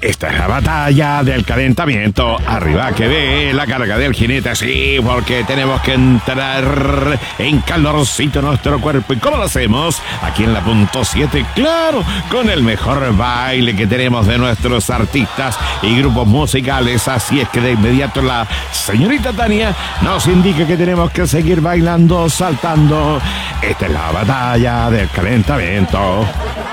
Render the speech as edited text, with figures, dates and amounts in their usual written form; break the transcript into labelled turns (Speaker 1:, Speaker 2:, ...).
Speaker 1: Esta es la batalla del calentamiento. Arriba que ve la carga del jinete, sí, porque tenemos que entrar en calorcito nuestro cuerpo. ¿Y cómo lo hacemos? Aquí en la punto 7, claro, con el mejor baile que tenemos de nuestros artistas y grupos musicales. Así es que de inmediato la señorita Tania nos indica que tenemos que seguir bailando, saltando. Esta es la batalla del calentamiento.